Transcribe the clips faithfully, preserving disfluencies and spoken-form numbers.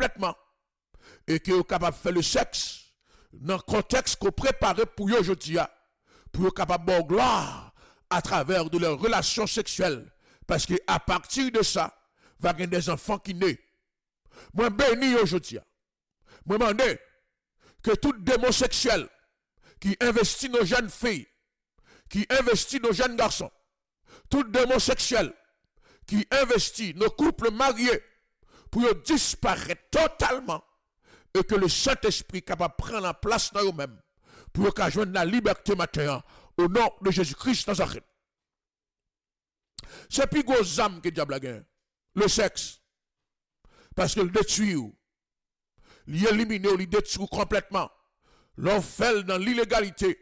complètement et que vous êtes capable de faire le sexe dans le contexte qu'on prépare pour eux aujourd'hui, pour être capable de gloire à travers de leurs relations sexuelles. Parce qu'à partir de ça, va y avoir des enfants qui naissent. Moi, béni aujourd'hui. Moi, je demande que tout démon sexuel qui investit nos jeunes filles, qui investit nos jeunes garçons, tout démon sexuel qui investit nos couples mariés pour disparaître totalement et que le Saint-Esprit est capable de prendre la place dans eux-mêmes pour qu'ils joignent la liberté maintenant au nom de Jésus-Christ Nazareth. C'est plus gros âme que le diable a gagné. Le sexe. Parce qu'il détruit, il élimine, il détruit complètement. L'on fait dans l'illégalité.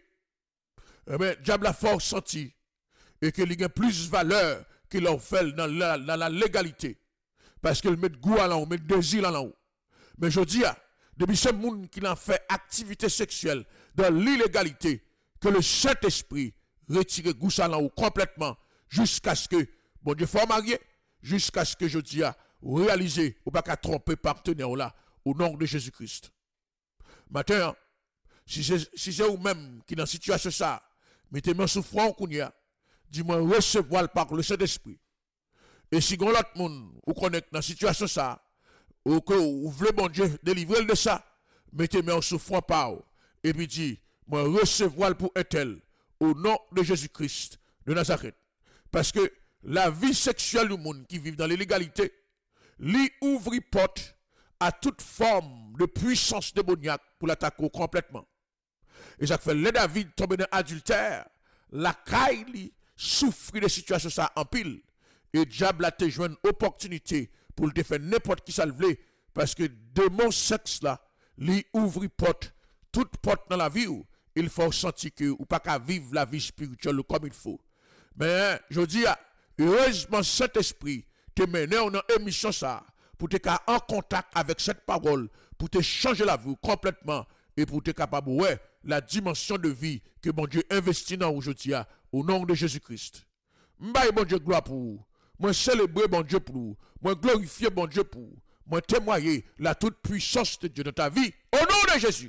Eh bien, le diable a fort senti et qu'il a plus de valeur qu'il l'on fait dans la, dans la légalité. Parce qu'il met goût à l'en, met désir à l'en. Mais je dis, depuis ce monde qui a fait activité sexuelle dans l'illégalité, que le Saint-Esprit retire goût à l'en complètement jusqu'à ce que, bon Dieu, faut marier, jusqu'à ce que je dis, réaliser, ou pas qu'à tromper partenaire là, au nom de Jésus-Christ. Maintenant, si c'est si vous-même qui est dans une situation ça, mettez-moi sous front qu'on y a, dis-moi recevoir par le Saint-Esprit. Et si vous l'autre monde vous connecte dans une situation ça, ou que vous voulez bon Dieu délivrer de ça, mettez-moi sous front par et puis dis, moi recevoir pour un tel, au nom de Jésus-Christ de Nazareth. Parce que la vie sexuelle du monde qui vit dans l'illégalité, lui ouvre porte à toute forme de puissance démoniaque pour l'attaquer complètement. Et ça fait le David tombe dans l'adultère, la caille souffre de situations ça en pile. Et diable a te joué une opportunité pour le faire n'importe qui ça le voulait. Parce que de mon sexe là, lui ouvre porte, toute porte dans la vie où il faut sentir que ou pas qu'à vivre la vie spirituelle comme il faut. Mais je dis, heureusement, Saint-Esprit te mène dans une émission ça, pour te être en contact avec cette parole, pour te changer la vie complètement, et pour te capable, ouais, la dimension de vie que mon Dieu investit dans aujourd'hui, au nom de Jésus-Christ. M'baye bon Dieu gloire pour vous. Moi célébrer bon Dieu pour vous. Moi glorifier bon Dieu pour vous. Moi témoigner la toute puissance de Dieu dans ta vie, au nom de Jésus.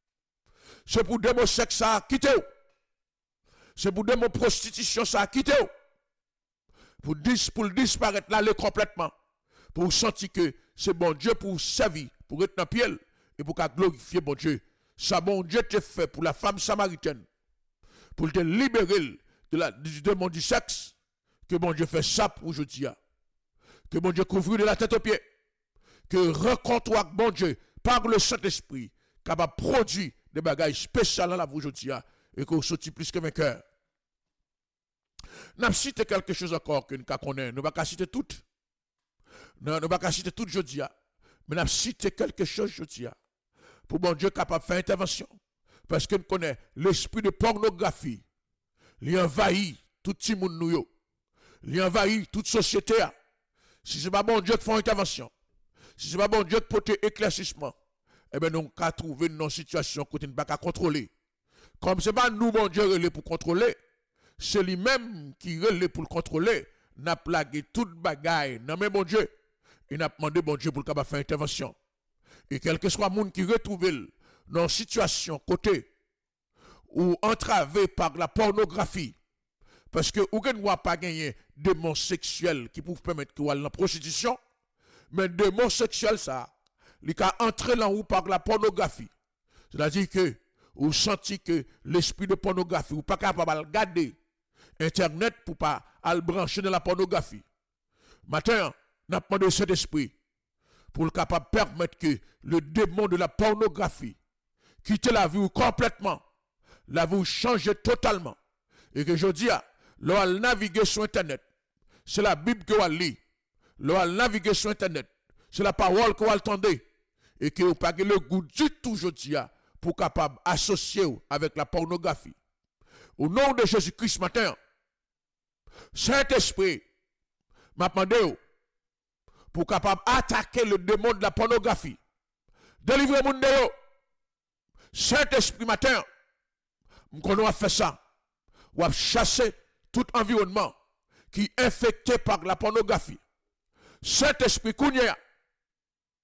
C'est pour démon sexe ça quitter. C'est pour démon prostitution ça quitter. Pour, dis, pour disparaître là complètement. Pour sentir que c'est bon Dieu pour servir, pour être dans pied et pour glorifier bon Dieu. Ça bon Dieu te fait pour la femme samaritaine. Pour te libérer de la, du démon du sexe. Que bon Dieu fait ça pour aujourd'hui. Que bon Dieu couvre de la tête aux pieds. Que rencontre avec bon Dieu par le Saint-Esprit capable de produire des bagages spéciaux dans la vie aujourd'hui. Et qu'on sortit plus que vainqueur. Nous avons cité quelque chose encore que nous connaissons. Nous ne pouvons pas citer tout. Nous ne pouvons pas citer tout aujourd'hui. Mais nous avons cité quelque chose aujourd'hui. Pour bon Dieu capable de faire intervention. Parce que nous connaissons l'esprit de pornographie. Il envahit tout le monde nous. Il envahit toute société. Si ce n'est pas bon Dieu qui fait intervention. Si ce n'est pas bon Dieu qui porte éclaircissement. Eh bien, nous avons trouvé une situation que nous ne pouvons pas contrôler. Comme ce n'est pas nous, bon Dieu, pour contrôler. C'est lui-même qui relève pour le contrôler. N'a plagué toute bagaille. Non, mais bon Dieu. Il n'a demandé bon Dieu pour le faire intervention. Et quel que soit le monde qui retrouve dans une situation côté ou entravé par la pornographie, parce que vous ne pas gagner de démons sexuels qui peuvent permettre que vous allez dans la prostitution, mais démons sexuels, ça, il a entré là où par la pornographie. C'est-à-dire que vous sentez que l'esprit de pornographie, vous pas capable de regarder Internet pour pas le brancher dans la pornographie. Maintenant, nous avons demandé cet esprit pour le capable de permettre que le démon de la pornographie quitte la vie complètement, la vie change totalement. Et que je dis, là, naviguer sur Internet, c'est la Bible que vous lisez. Là, naviguer sur Internet, c'est la parole que vous entendez. Et que vous n'avez pas le goût du tout, je dis, pour capable associer avec la pornographie. Au nom de Jésus-Christ matin, Saint-Esprit m'a demandé pour capable attaquer le démon de la pornographie. Délivrez mon déo. Saint-Esprit matin, on a fait ça. On a chassé tout environnement qui est infecté par la pornographie. Saint-Esprit, Kounia,